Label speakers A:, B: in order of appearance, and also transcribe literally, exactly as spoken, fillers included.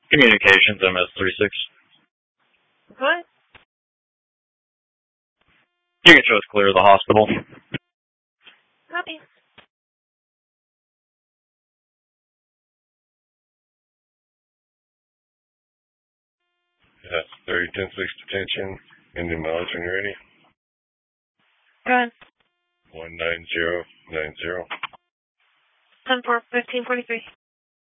A: Communications, M S thirty-six.
B: What?
A: You can show us clear of the hospital.
B: Copy.
C: That's thirty ten six detention. Indian mileage when you're ready.
B: Go ahead.
C: One nine zero nine zero.
B: ten four fifteen forty three.